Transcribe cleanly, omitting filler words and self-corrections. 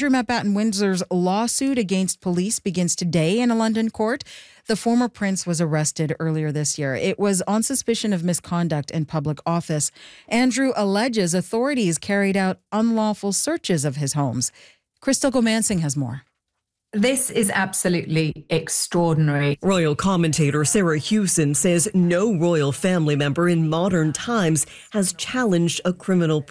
Andrew Mountbatten Windsor's lawsuit against police begins today in a London court. The former prince was arrested earlier this year. It was on suspicion of misconduct in public office. Andrew alleges authorities carried out unlawful searches of his homes. Crystal Gomansing has more. This is absolutely extraordinary. Royal commentator Sarah Hewson says no royal family member in modern times has challenged a criminal